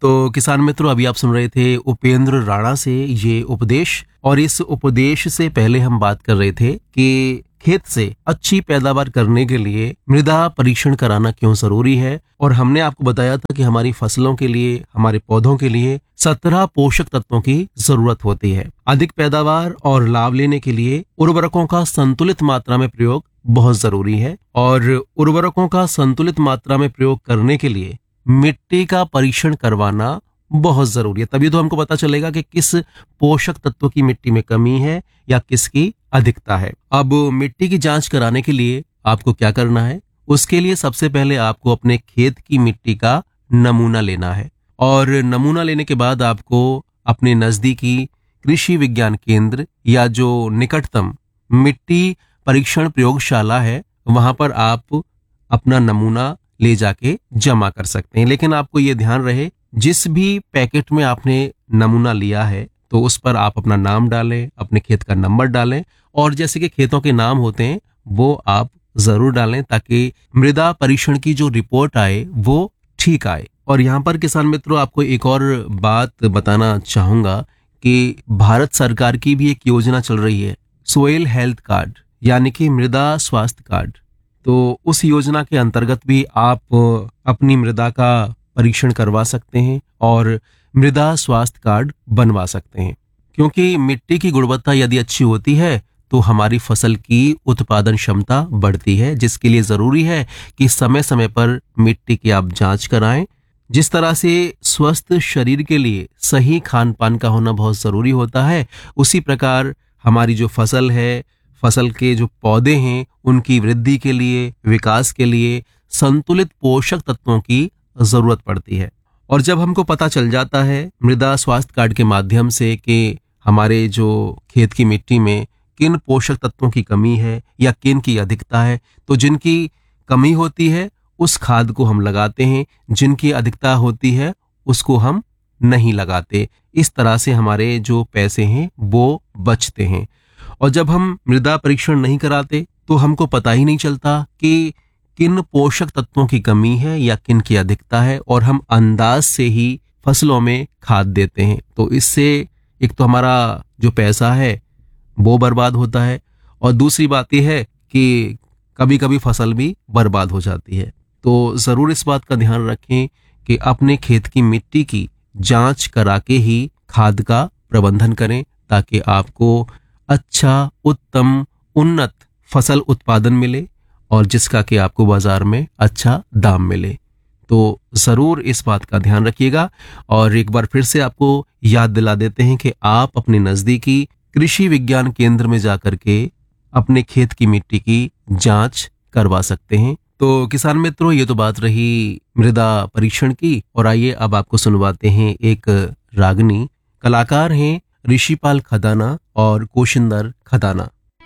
तो किसान मित्रों, अभी आप सुन रहे थे उपेंद्र राणा से ये उपदेश, और इस उपदेश से पहले हम बात कर रहे थे कि खेत से अच्छी पैदावार करने के लिए मृदा परीक्षण कराना क्यों जरूरी है। और हमने आपको बताया था कि हमारी फसलों के लिए, हमारे पौधों के लिए 17 पोषक तत्वों की जरूरत होती है। अधिक पैदावार और लाभ लेने के लिए उर्वरकों का संतुलित मात्रा में प्रयोग बहुत जरूरी है, और उर्वरकों का संतुलित मात्रा में प्रयोग करने के लिए मिट्टी का परीक्षण करवाना बहुत जरूरी है। तभी तो हमको पता चलेगा कि किस पोषक तत्व की मिट्टी में कमी है या किसकी अधिकता है। अब मिट्टी की जांच कराने के लिए आपको क्या करना है? उसके लिए सबसे पहले आपको अपने खेत की मिट्टी का नमूना लेना है, और नमूना लेने के बाद आपको अपने नजदीकी कृषि विज्ञान केंद्र या जो निकटतम मिट्टी परीक्षण प्रयोगशाला है, वहां पर आप अपना नमूना ले जाके जमा कर सकते हैं। लेकिन आपको ये ध्यान रहे, जिस भी पैकेट में आपने नमूना लिया है तो उस पर आप अपना नाम डालें, अपने खेत का नंबर डालें, और जैसे कि खेतों के नाम होते हैं वो आप जरूर डालें, ताकि मृदा परीक्षण की जो रिपोर्ट आए वो ठीक आए। और यहाँ पर किसान मित्रों, आपको एक और बात बताना चाहूंगा कि भारत सरकार की भी एक योजना चल रही है, सोइल हेल्थ कार्ड, यानी कि मृदा स्वास्थ्य कार्ड। तो उस योजना के अंतर्गत भी आप अपनी मृदा का परीक्षण करवा सकते हैं और मृदा स्वास्थ्य कार्ड बनवा सकते हैं। क्योंकि मिट्टी की गुणवत्ता यदि अच्छी होती है तो हमारी फसल की उत्पादन क्षमता बढ़ती है, जिसके लिए जरूरी है कि समय समय पर मिट्टी की आप जांच कराएं। जिस तरह से स्वस्थ शरीर के लिए सही खान पान का होना बहुत जरूरी होता है, उसी प्रकार हमारी जो फसल है, फसल के जो पौधे हैं, उनकी वृद्धि के लिए, विकास के लिए संतुलित पोषक तत्वों की जरूरत पड़ती है। और जब हमको पता चल जाता है मृदा स्वास्थ्य कार्ड के माध्यम से कि हमारे जो खेत की मिट्टी में किन पोषक तत्वों की कमी है या किन की अधिकता है, तो जिनकी कमी होती है उस खाद को हम लगाते हैं, जिनकी अधिकता होती है उसको हम नहीं लगाते। इस तरह से हमारे जो पैसे हैं वो बचते हैं। और जब हम मृदा परीक्षण नहीं कराते तो हमको पता ही नहीं चलता कि किन पोषक तत्वों की कमी है या किन की अधिकता है, और हम अंदाज से ही फसलों में खाद देते हैं। तो इससे एक तो हमारा जो पैसा है वो बर्बाद होता है, और दूसरी बात यह है कि कभी कभी फसल भी बर्बाद हो जाती है। तो जरूर इस बात का ध्यान रखें कि अपने खेत की मिट्टी की जांच करा के ही खाद का प्रबंधन करें, ताकि आपको अच्छा, उत्तम, उन्नत फसल उत्पादन मिले और जिसका कि आपको बाजार में अच्छा दाम मिले। तो जरूर इस बात का ध्यान रखिएगा। और एक बार फिर से आपको याद दिला देते हैं कि आप अपने नजदीकी कृषि विज्ञान केंद्र में जाकर के अपने खेत की मिट्टी की जांच करवा सकते हैं। तो किसान मित्रों, ये तो बात रही मृदा परीक्षण की, और आइए अब आपको सुनवाते हैं एक रागनी। कलाकार हैं ऋषिपाल खदाना और कोशिंदर खदाना।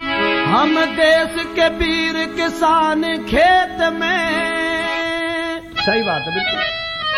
हम देश के वीर किसान खेत में, सही बात है बिल्कुल।